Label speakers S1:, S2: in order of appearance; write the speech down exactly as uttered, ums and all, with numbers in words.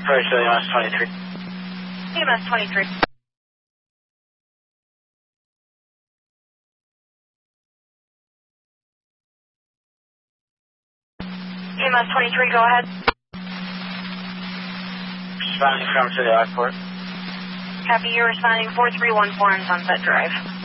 S1: Sorry, so E M S twenty-three.
S2: E M S twenty-three. E M S twenty-three, go ahead.
S1: Responding from City Lockport.
S2: Copy, you're responding four three one four on Sunset Drive.